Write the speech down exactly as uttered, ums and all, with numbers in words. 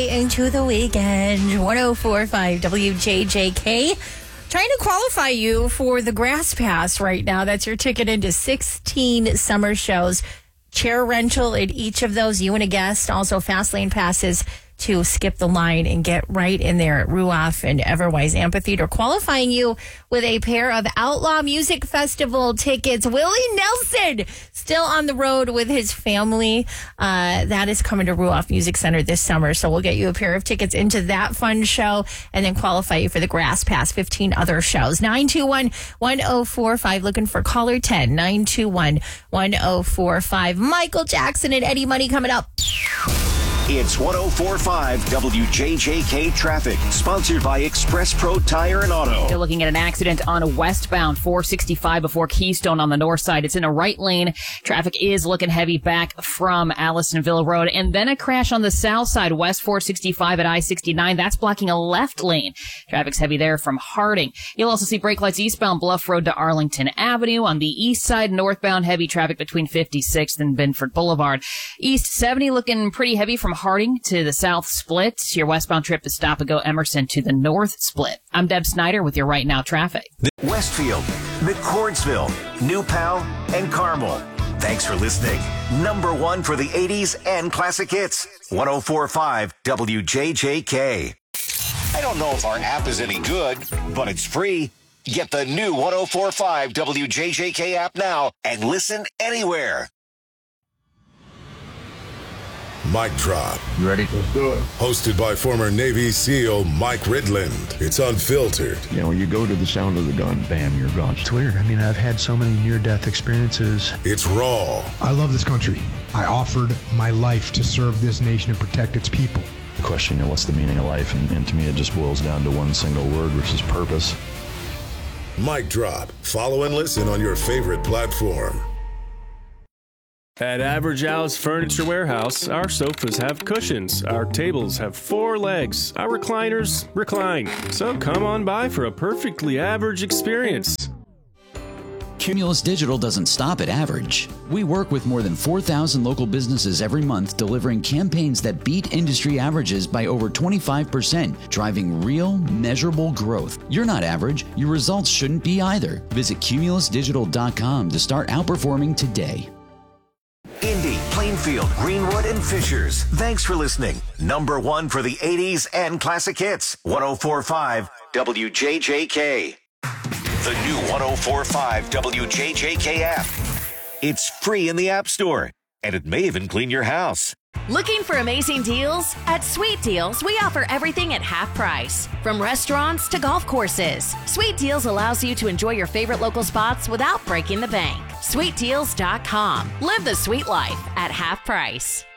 Into the weekend, one oh four point five W J J K. Trying to qualify you for the Grass Pass right now. That's your ticket into sixteen summer shows. Chair rental at each of those, you and a guest. Also, fast lane passes to skip the line and get right in there at Ruoff and Everwise Amphitheater. Qualifying you with a pair of Outlaw Music Festival tickets. Willie Nelson still on the road with his family. Uh, that is coming to Ruoff Music Center this summer. So we'll get you a pair of tickets into that fun show and then qualify you for the Grass Pass, fifteen other shows. nine two one, one oh four five. Looking for caller ten. nine two one, one oh four five. Michael Jackson and Eddie Money coming up. It's one oh four point five W J J K Traffic, sponsored by Express Pro Tire and Auto. You're looking at an accident on a westbound four sixty-five before Keystone on the north side. It's in a right lane. Traffic is looking heavy back from Allisonville Road. And then a crash on the south side, west four sixty-five at I sixty-nine. That's blocking a left lane. Traffic's heavy there from Harding. You'll also see brake lights eastbound Bluff Road to Arlington Avenue. On the east side, northbound heavy traffic between fifty-sixth and Binford Boulevard. East seventy looking pretty heavy from Harding to the south split. Your westbound trip to Stop and Go Emerson to the north split. I'm Deb Snyder with your Right Now traffic. Westfield, McCordsville, New Pal, and Carmel. Thanks for listening. Number one for the eighties and classic hits. one oh four point five W J J K. I don't know if our app is any good, but it's free. Get the new one oh four point five W J J K app now and listen anywhere. Mic Drop. You ready? Let's do it. Hosted by former Navy SEAL Mike Ridland. It's unfiltered. You know, when you go to the sound of the gun, bam, you're gone. It's weird. I mean, I've had so many near-death experiences. It's raw. I love this country. I offered my life to serve this nation and protect its people. The question, you know, what's the meaning of life? And, and to me, it just boils down to one single word, which is purpose. Mic Drop. Follow and listen on your favorite platform. At Average Al's Furniture Warehouse, our sofas have cushions, our tables have four legs, our recliners recline. So come on by for a perfectly average experience. Cumulus Digital doesn't stop at average. We work with more than four thousand local businesses every month, delivering campaigns that beat industry averages by over twenty-five percent, driving real, measurable growth. You're not average. Your results shouldn't be either. Visit cumulus digital dot com to start outperforming today. Indy, Plainfield, Greenwood, and Fishers. Thanks for listening. Number one for the eighties and classic hits. one oh four point five W J J K. The new one oh four point five W J J K app. It's free in the App Store, and it may even clean your house. Looking for amazing deals? At Sweet Deals, we offer everything at half price. From restaurants to golf courses, Sweet Deals allows you to enjoy your favorite local spots without breaking the bank. sweet deals dot com. Live the sweet life at half price.